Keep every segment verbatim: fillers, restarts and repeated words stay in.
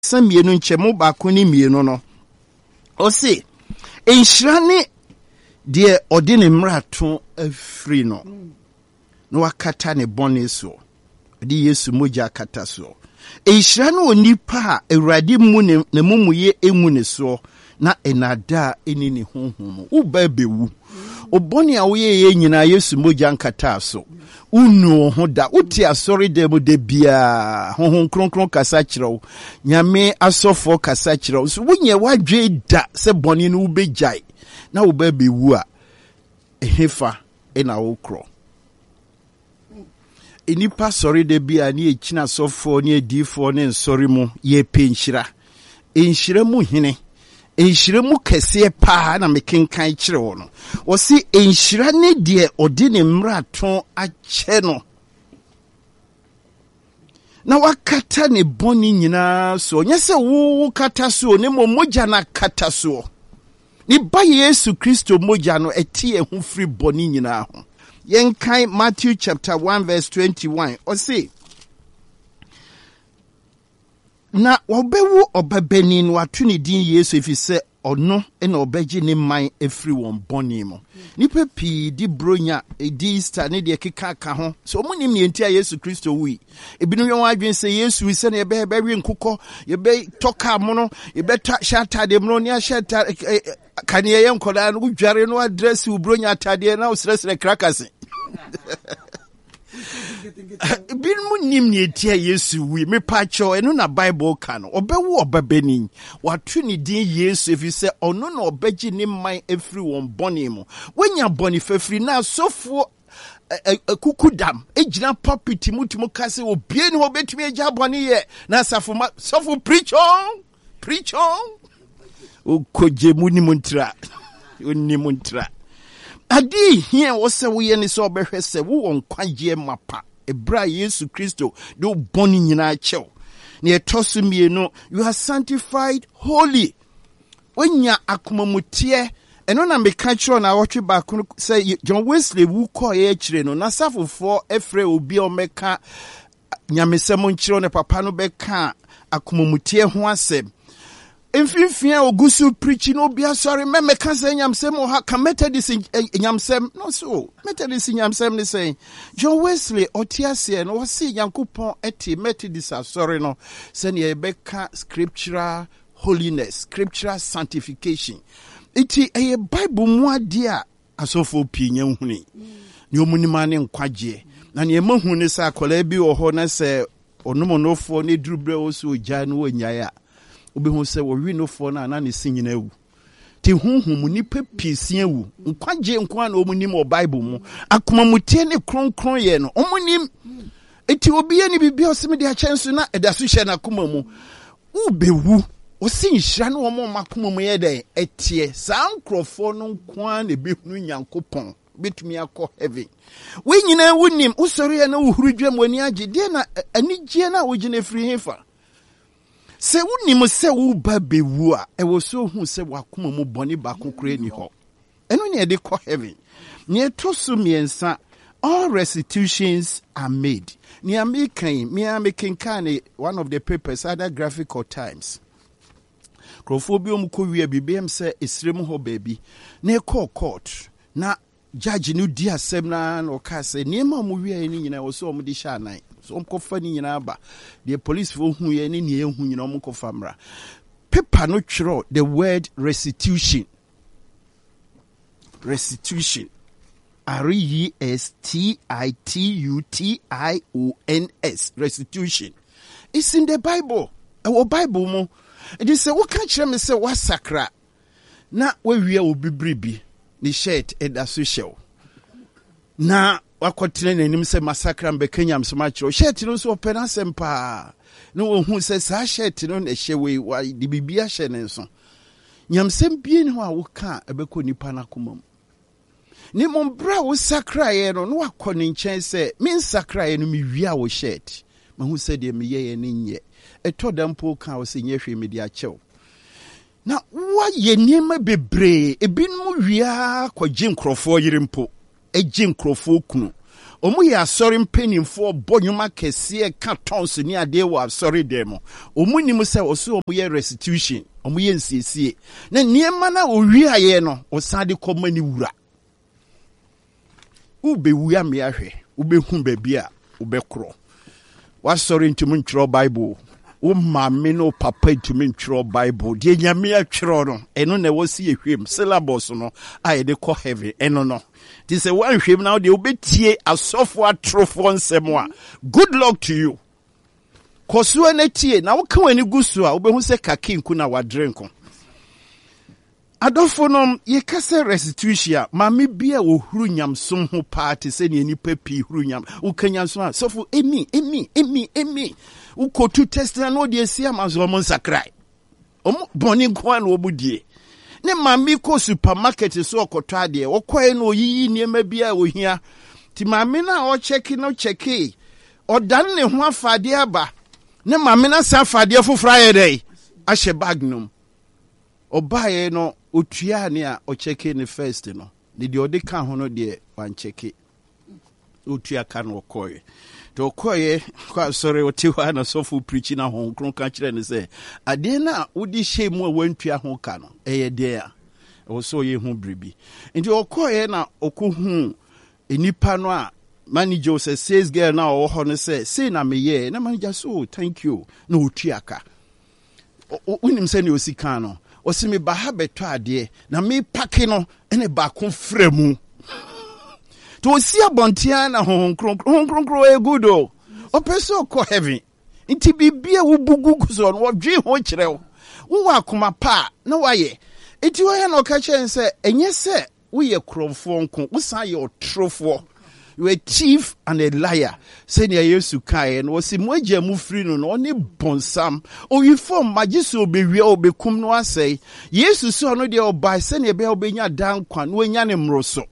mienu nchemu baako ni mienu no. Ose enhyirane de odi ne mrato afri no. No wakata ne bone so. Di Yesu moja akata so. Enhyirane onipa Awurade mu ne ne mumuye emu ne so na enada eni ne honhom. Wo ba bewu. Oboni a woye ye nyina Yesu moja nkata so. Unu ho da uti asori de mu de bia honhom kronkron kasa kyerɛw nyame asofo kasa kyerɛw so wonye wadwe da se boni no ubejai na wo ba bewu a ehefa ena wo kro enipa sori de bia ne ekina sofo ne edifo ne nsori mu ye penhyira enhyira mu hene enhyira mu kese pa na mekenkan kyerɛw no wo si enhyira ne de odi ne mrato akyɛ no na wakata ne boni nyina so nyese wo kata so ne mo moja na kata so ni ba Yesu Kristo moja no eti ehu free boni nyina ho yenkan Matthew chapter one verse twenty-one o say na wobewu obabani no atu ne din Yesu efise ono ena obeji ne man efri won boni mo nipa pi di bronya di Easter ne de keka ka ho so mo nim ne ntia Yesu Kristo wi ebinu yon adwen se Yesu wi se ne be be wi nkukọ ye be toka mo no ye be ta shata de mo ne shata kan ye yenkoda no dware no address u bronya atade na usresre krakase bin mu nim ne etia Yesu wi me pa cho eno na Bible kan obewu obabani watu ni din Yesu efi se ono na obeji ni man efri won boni mu wenya boni fafri na sofo kukudam ejina popiti mutimu kase obie ni obetumi eja boni ye na safo sofo preach on preach on o koje mu ni muntra oni muntra adi hia wo se wo ye ni so obehwe se wo won kwaje mapa ebra Yesu Kristo do boni nyina chew ne etosu mienu you are sanctified holy wenya akomamutie eno na meka kiro na wotwe ba ko say John Wesley wu ko ye kire no na safofo efre obi o meka nyamesem nkiro ne papa no beka akomamutie ho asem Infifia ogusu preaching obia sorry me me kan say nyamsem o ha kan methodist nyamsem no so methodist nyamsem ne say John Wesley otiase no wasi yankopon eti methodist sorry no say ne beka scriptural holiness scriptural sanctification iti e Bible mu ade a asofo pinya huni ne omunima ne nkwaje na ne mahu ne sa akola bi wo ho na say onomonofo ne durubre wo so ogya no wonyaya obehu se wo wi no fo na na ne sinyina wu ti hunhum nipa piesia wu nkwaje nkwa na omunim o Bible mu akoma mutie ne kronkron ye no omunim eti obi ye ni bibia oseme de achenso na edaso hye na akoma mu ubewu osinhira na omo makoma mu ye den etie sankrofo no nkwa na behunu Nyankopon betumi akọ heaven we nyina wunim usori ya na uhuru dwam wani age de na anigye na wogine free hefa se wuni se wo ba bewu a e wo so hu se wakoma mu boni ba kokore ni ho eno ne de ko heaven ne to so miensa all restitutions are made ne american me american kan one of the papers either Graphic or Times crofobia mu ko wi abibem se esrem ho baby ne call court na judge no di asem na no ka se ne ma mu wi ani nyina wo so mu di sha nan so mkofa ni nyina ba the police for hu ye ni ne hu nyina mkofa mra paper no twiro the word restitution restitution R E S T I T U T I O N S restitution it's in the Bible our Bible mo it is say what can kire me say what sakra na we wi obi bribi ni shirt edaso show na wakotene nanim se massacre mbekenya msoma chiro shirt no so opena sempa no ohun se sa shirt no na hyewe wa di bibia hye ne so nyamsem bie ne ho a wo ka ebeko nipa na komam ni mombra wo sakra ye no no wakone nchen se min sakra ye no mi wia wo shirt mahu se de me ye ye ne nye etodampo ka wo se nye hwe me dia chew na wa ye niema bebre ebin mu wia kwa jin krofo yirimpo ejin krofo kunu Omu ye asori mpenim for bonyuma kese ka tons ni ade wo asori dem. Omu ni mu se oso omu ye restitution, omu ye nsiesie. Na niema na owi aye no, osade komani wura. Ube wuya me ahwe, ube hu baabi a ube kro. Wa sorry ntumi ntro Bible. O mama no papa ntumi ntro Bible. Die nyame atwro no, eno na wo si ehwem syllabus no, a de kɔ heavy eno no. Ti se wan hwem na de obetie asofo atrofo nsɛm a. Good luck to you. Koso na tie na wo ka wani gusu a obehu se kakinku na wadrenko. Adolfo nom ye kase restitution mame bia wo huru nyamsom ho party se ne nipa pi huru nyam wo kanyamsom a sofo emi emi emi emi wo kotu test na no de sia mazo mo sakrai omo boni kwa na obudie ne mame ko supermarket so okoto ade wo kwae na oyiyi niema bia wo hia ti mame na o check no check o dan ne ho afade aba ne mame na sa afade fofra ye dai ahye bag nom obaye no otua ne a o check in first no de de ode ka ho no de wan check otua ka no koye to koye kwa sorry o tiwa na so fu preaching na ho kron ka kire ne say ade na wodi shemu a wantua ho ka no eye de a o so ye hu bribi nti o koye na okohu enipa no a manager say sales girl na o ho no say say na me ye na manager so thank you na otua ka unim say ne osika no osimi baha beto ade na me pake no ene ba kon fremu to osi abontia na hon kron hon kron kron e good o opeso ko heaven nti bibia wo bugu so no wo dwe ho kire wo wo akoma pa na waye enti wo ya na ka chen se enye se wo ye kromfo nko wo san ye otrofo. You a thief and a liar. Say near Yesu kai no si moja mu free no no ni bonsam. O you form magiso be we o be kum no asay. Yesu so no de obai say ne be obenya dan kwa no enya ne mroso.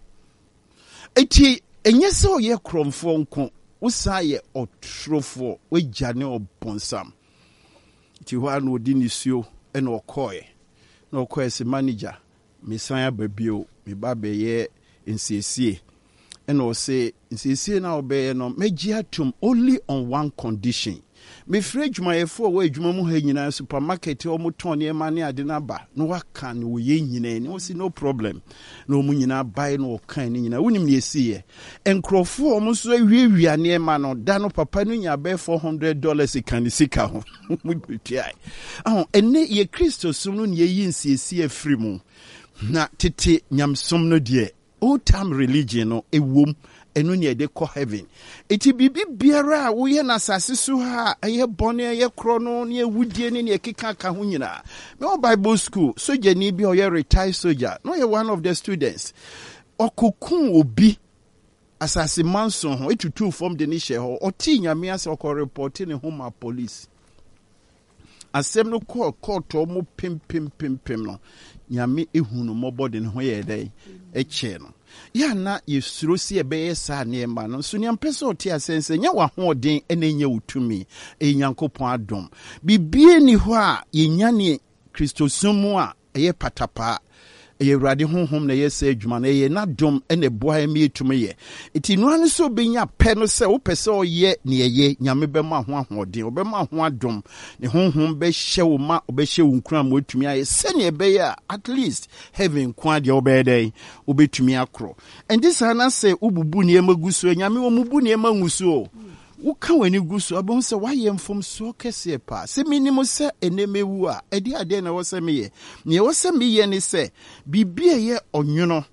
Eti enye se o ye kromfo nko usa ye otrofo we jane o bonsam. Ti ho an odi ni suo e na okoye. Na okoye se manager me san babio me ba be ye nsiesie. And I say, see now obey no mejiatum only on one condition. Me fridge my four way jumamu hanyina supermarket or mutoni money adinaba. No wakan we yin no see no problem. No munina buy no kind in unim ye see. And crofo almost we we are near man or dano papa nunya bear four hundred dollars a can sika. Oh, and ne ye Christo sunun ye yin see see a free moon. Na titi nyam somno dear. Old time religion no a womb and when ye de ko heaven. Iti bibi biara we na asase so ha aye bone aye krono ne awudie ne ne keka ka ho nyina. Me Bible school soldier ni bi o ye retired soldier. No ye one of the students. Okokun obi asase manson ho etutu from the niche ho. Oti nyame ase okọ report ne home police. Asem no call call to mo pim pim pim pim no. Nyame ehunu mobody ne ho ye dai eche no ya na yesuro si ebe sa ne ma no so nyam pese oti asense nya wa ho den ene nya utumi e nyankopon adom bibie ni ho a yenya ne kristosumu a eye patapa eye wrade honhom na yesa adwuma na eye na dom ene boa mi etumi ye iti no an so benya pe no se wo pese oye ne eye nyame be ma ho ahoden obe ma ho adom ne honhom be hye wo ma obe hye wo nkura ma otumi aye se ne be ya at least heaven kwa de obe dey obetumi akro and this ana say ububu ne emagusu nyame wo mubu ne emangusu Uka weni gusu abon se waye mfom so kese pa se minimo se enemewu a edi ade na wo se meye ne wo se meye ne se bibie ye onwono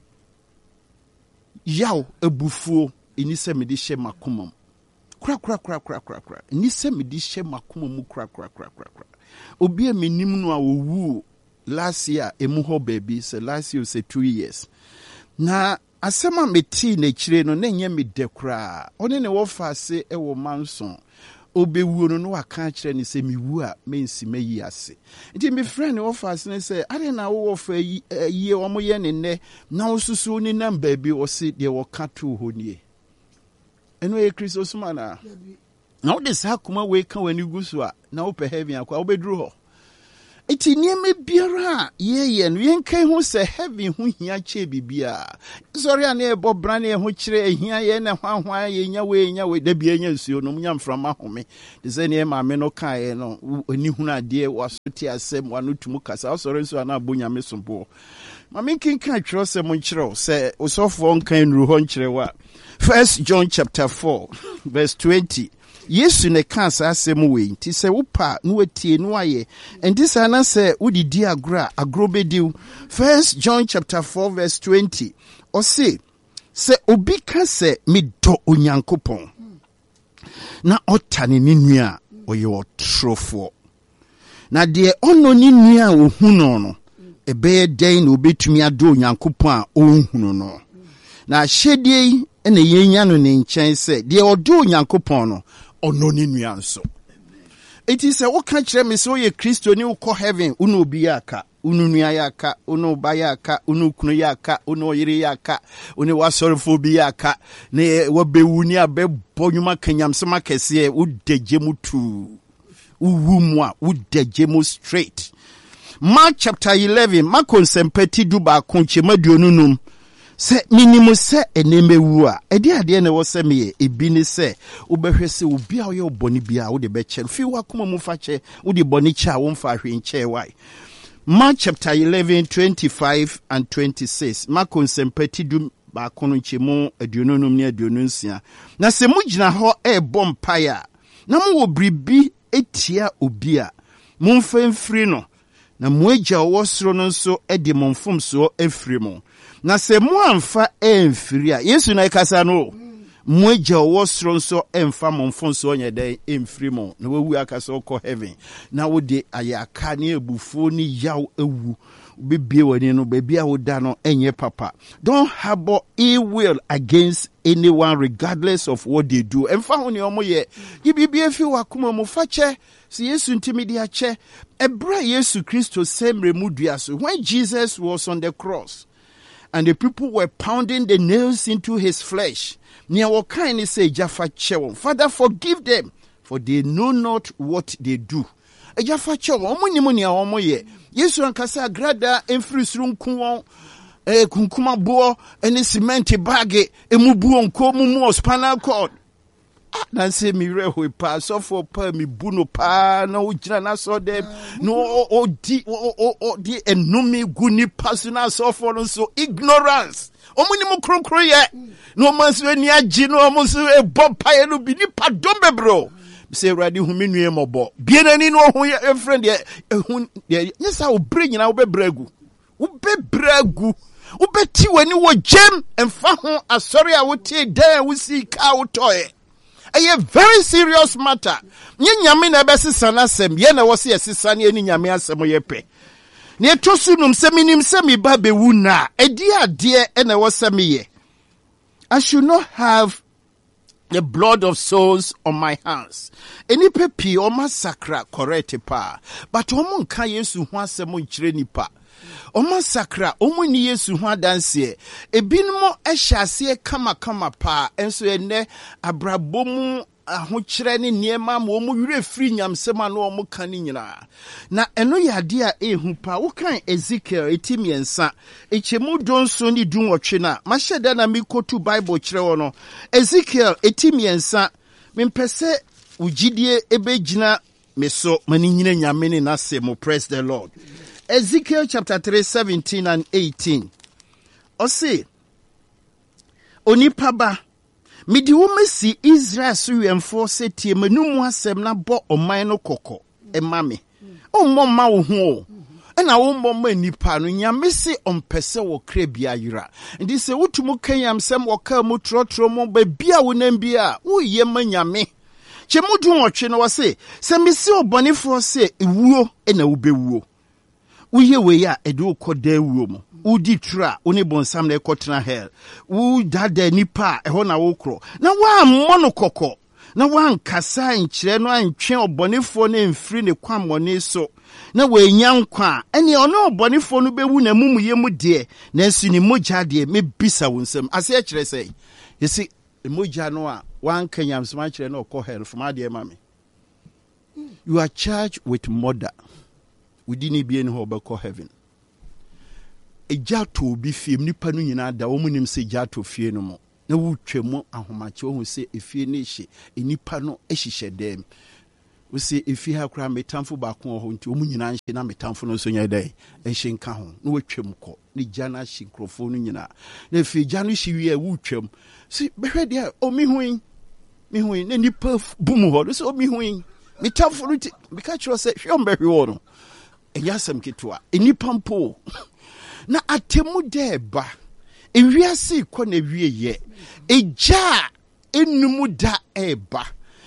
yaw ebufuo eni se me di hye makomam kra kra kra kra kra kra eni se me di hye makomam kra kra kra kra kra obi e menim no a owu last year emu ho baby se last year se two years na asema meti na chire no na nya me dekra one ne wo fa se e wo manson obewu no no aka chire ni se miwu a mensi mayi ase nti me friend wo fa se ne se ade na wo fa yi o mo ye ne ne na wo susu ni number bi o se de wo ka to ho nie eno e Kristo suma na na wo de sa kuma we ka wani gusu a na wo pe heaven akwa wo beduru ho iti nieme biara ye ye no yenkan ho se heaven ho hia che bibia sorry an e bo brane ho kire ehia ye na hwanhwan ye nya we nya we da bia nya nsuo no nya mframa home de se ne ma me no kan ye no ani hunu ade wasoti asem wano tumu kasa sorry nso ana abonya me sombo ma me kinkan twero se mo nkire se osofo nkan nru ho nkire wa First John chapter four verse twenty. Yesu ne kansa asem we nti se wopa no atie no aye enti sa na se wodi di agra agrobediw. First John chapter four verse twenty. O se se obi ka se medɔ Onyankopɔn na ɔtane ne nua ɔyɛ ɔtrofo na de ɔno ne nua ohu no no ɛbɛyɛ dɛn na obetumi adɔ Onyankopɔn a ɔhunu no na hyɛdie ene yenya no ne nkyɛn sɛ de ɔdɔ Onyankopɔn no ono ni nua nso. It is a woka kyerɛ me sɛ woyɛ Kristo ni wokɔ heaven uno obi yaka unu nua yaka uno ba yaka unu kunu yaka unu yiri yaka unu wasorofo bi yaka ne wabewu ni abɛbɔ nwuma kanyamsɛm akɛseɛ wodagye mu tu uwu mu a wodagye mu straight. Mark chapter eleven Marko nsɛmpati du baako nkyɛma aduonu num se minimu se enemewu a edi ade ne wo se me ebi ne se wobehwe se obi a wo ye oboni bia wo de be kye fi wakoma mu fa kye wo de boni kye a wo mfa hwe nkye wai. Mark chapter eleven twenty-five and twenty-six Marko nsɛmpati du baako nkyɛmu aduonu num ne aduonu nsia na se mu gyina hɔ e bɔ mpae na mo wo bribi etia obi a mo mfamfiri no na mo agya wo soro no nso e de mo mfomso afiri mo na se mo amfa emfiri a Yesu na ikasa no mo agya wo soro nso emfa mo mfomso onye dai emfiri mo na wawu akasa okɔ heaven na wo de ayaka ne ebufuo ni yaw ewu bibie wani no baby a wo da no enye papa. Don't harbor ill will against anyone regardless of what they do. Emfa ho ne omo ye yibibie fi wakoma mu fa kye si Yesu ntimidi akye ebra Yesu Kristo semre mudua so when Jesus was on the cross and the people were pounding the nails into his flesh. Nia wakaini say Jaffa chewo. Father, forgive them, for they know not what they do. E Jaffa chewo. Omo ni mo nia omo ye. Yesu ankasa agrada emfiri suru nkuwon e kunkuma bo ene cement bag emu buo nko mu mu spinal cord. Ah, na se mi reho pa so for pa mi buno pa na ujina na so dem no o di o o di enumi guni personal so for no so ignorance omuni mu kronkro ye no manso ani agi no mo so e bob pa ye no bi ni padom bebro say ready hu menu e mobo bie nani no ho ye friend ye hu ye nyesa wo bre nyina wo bebragu wo bebragu wo beti wani wo gem emfa ho asori a wo tie dan wo si ka wo toye. A very serious matter. Nye nyame na besisa na sem ye na wo se yesisa ne ani nyame asem ye pe. Ne tosu num se minim se mi ba bewu na edi ade e na wo se me ye. I should not have the blood of souls on my hands. Eni pepi o massacre correct pa. But o mo nka Yesu ho asem nkire nipa. O massacre o mo ni Yesu ho adanse ebinmo ehyase kama kama pa enso ene abrabomu ahokyere ne niema ma o mo wure firi nyamsema na o mo kan nyina na eno yade a ehu pa wo kan Ezekiel etimiensa echemu donso ni dunwotwe na mahyeda na mikotu Bible kyerɛ wo no Ezekiel etimiensa mempese ugidie ebegina meso mani nyina nyame ne nase mo. Praise the Lord. Ezekiel chapter three, seventeen and eighteen. Ose, onipa ba, midi wumesi Israel suyemfo se tie menumu asem na bo oman no koko, emame. O moma uhuo. Ena o moma nipa no nyame se ompese wo kre bia yira. Ndi se wutumu kenyam sem wo ka mu trotro mo ba bia wonam bia, wo ye ma nyame. Che mudu wotwe no wose, se misi obonefo se ewuo ena wo bewuo. Uye we ya edu kode uomo. Udi tra, uni bonsam na ekotena hell. U dade nipa eho na wokro. Na wa mono koko. Na wa nkasa nkyere no antwe obonefo ne mfiri ne kwamone so. Na we nyankwa. Eni ono obonefo no bewu na mumu yemu de. Na nsu ni mogya de me bisa wonsam. Ase e kyere sei. Yesi mogya no a wan kanyam sma kyere na okọ hell from ade mame. You are charged with murder. wodi ni bie ne ho obekɔ heaven. Ejato bi fiem nipa no nyina da wo munim se jato fie no mo. Na wo twemu ahomache wo hu se efie ne hye enipa no ehihye dem. We say if you have crime, metamfo back home to Munyana, metamfo no so day, and shin kahon, no chemco, ni jana shinkrofone yina. If you janish you a woochum, see, behead there, oh me wing, me wing, any puff boom hole, so me wing, metamfo it, because you say, show very order. And yasam kitwa, any pampo. Na atemu deba, a real see kone ye, a jar in numuda eba.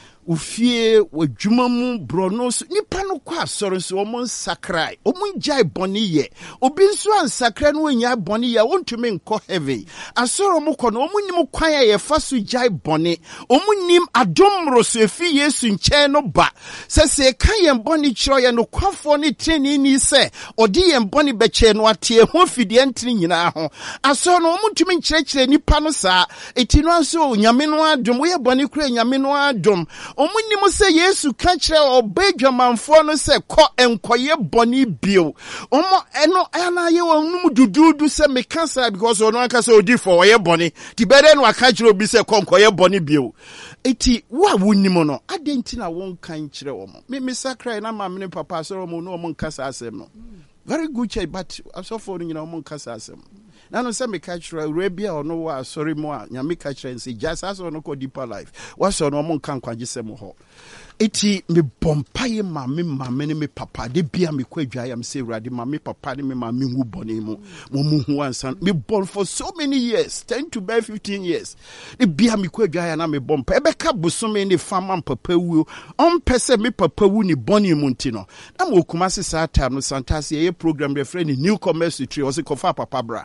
Ufie wajumamu bronos nipa no kwa soro so omon sakrai omon jai boni ye obi nso an sakrai no nya boni ye wontumi nkɔ heaven asoro mo kɔ no omon nim kwan ye fa so jai boni omon nim adomro so efi Yesu nkyɛn no ba sɛ sɛ kan ye boni kyerɛ ye no kwafo ne treni ni sɛ odi ye boni bɛkyɛ no atie ho fidie ntini nyina ho asoro no omon tumi nkyerɛkyerɛ nipa no saa eti no nso nyame no adom wo ye boni kura nyame no adom Omunimo say Yesu kanchre obedwamanfo no se ko enkoye boni bio. Omo eno ana ye wonum dududu se me cancer because ono aka se odi for ye boni. Ti bere no akanchre obi se ko enkoye boni bio. Eti wa wonimo no adenti na won kanchre omo. Me me sakra na ma me papa so omo no omo nkasa asem no. Very good chai but so for you know omo nkasa asem. Na no say me kanchre Arabia ono wa sorry mo a nya me kanchre nsi just as ono ko deeper life. Wa so no omo nkan kwagye sem ho. Eti me bompaye ma me ma me ne me papa de bia me kwadwa am say urade ma me papa ne me ma me hu bone mu mo mu hu ansan me born for so many years ten to by fifteen years de bia me kwadwa ya na me bompa e be ka bosome ne fama papa wu on pese me papa wu ni bone mu ntino na mo kuma se sa time no santase ye program de friend new commerce tree o se kofa papa bra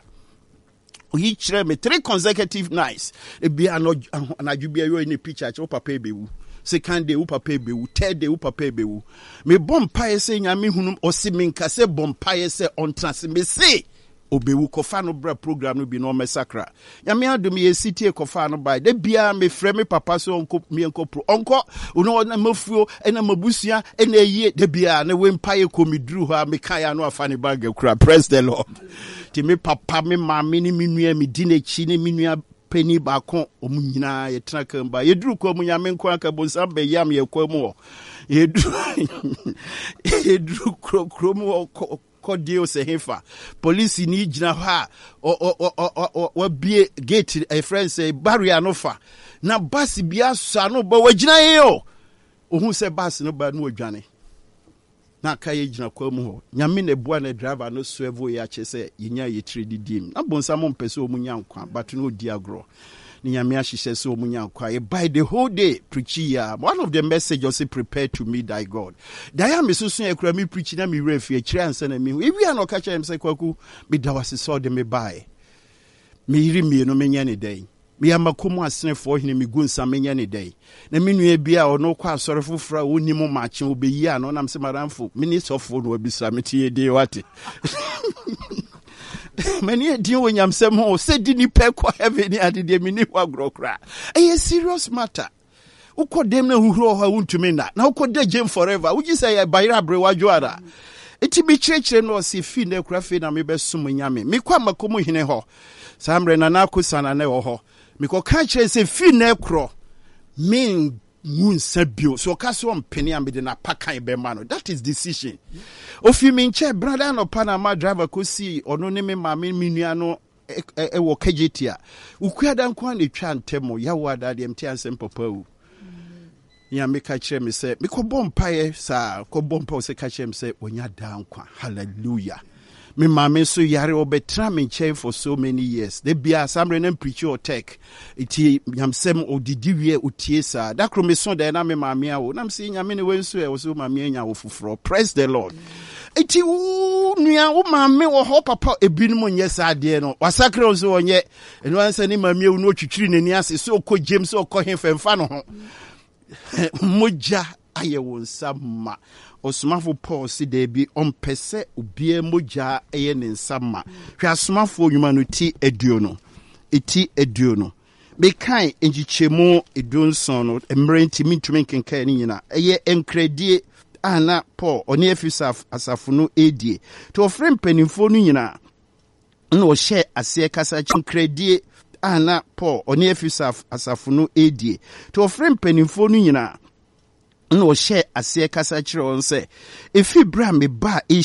he chere me three consecutive nights e bia no anadwubia yo ni picture che papa e be wu second day u papa be wu third day u papa be wu me bompaye se nyame hunum osi minka se bompaye se on trans me se obewu kofa no bra program no bi no mesakra nyame adom ye city kofa no by de bia me frɛ me papa so onko me onko pro onko uno na mafuo ena mabusua ena yie de bia na we mpaye komidru ha me kan ya no afa ne bag kura. Praise the Lord. Ti me papa me ma me ni me nua me di na chi ne me nua penny bakon omunyina ye tena kamba ye duru ko munya menko aka bonsa be yam ye kwa mu ye duru ye duru kro kro mu ko dio se hefa police ni gina ha o o o o bie gate a friend say barrier no fa na bus bia so no ba wagina ye o ohun se bus no ba no odwane na ka ye gina kwa mu ho nyame na bua na driver no swervo ya che se yenya ye trade dim na bonsa mo mpese o munya nkwa but no di agro ni nyame ahihye se o munya nkwa ye by the whole day preach ya one of the message also prepare to meet thy God da ya mesusu ya kura me preach na me refi e kire ansa na me hu ewi an okacha em se kwaku me da wase so de me buy me yiri me no menya ne dan me amakomu asenefo hene me gu nsa menya ne dan na me nua bia ono kwa asore fofora woni mo mache obeyi an nam se maramfo minisofo no abisa metie de wate many a deal when I'm some more said didn't pay kwa heaven at the mini wagro. A serious matter. Who could them know who want to mean that? Now could they jam forever? Would you say a bayra brewajuada? It be church and was if fin de craft and me best summon yami. Me kwa makumu hineho. Sam renanaku sana neho. Me ko catch a fin necro. Mean moon sabio. So caso on penny and be the napaka be mano. That is decision. Of you mean chair brother no Panama driver could see or no name mammy miniano e wo kajitia. Ukwada nkwan e twa ntemo yawa da de mtia nsem papa u. Ya me ka kire me se me ko bompae sa ko bompa se ka kire me se onya da nkwa. Hallelujah. Me mama so yare obetra me chair for so many years. They be a samre nem preach or tech. Iti yamsem odidi wie otie sa. Da kro me so da na me mama a wo. Na me se nyame ne wenso e wo so mama anya wo foforo. Praise the Lord. Iti u nua wo mama wo ho papa ebinum nye sa de no. Wasakre so onye. Eno ansa ni mama e no twitwiri nani ase so ko James so ko hemfemfa no ho. Moja aye wo nsama. Osumafo Paul si debi on pese ubie moja eye ne nsama hwe asumafo nyuma no ti eduono eti eduono be kan enjichemu edonson no emre ntimi ntumi kenkan ni nyina eye enkredie ana Paul ɔne afisaf asafo no edie to ofre mpanimfo no nyina na ɔhyɛ aseɛ kasa chinkradie ana Paul ɔne afisaf asafo no edie to ofre mpanimfo no nyina na ɔhyɛ aseɛ kasa kyerɛ wɔn sɛ efi bra me ba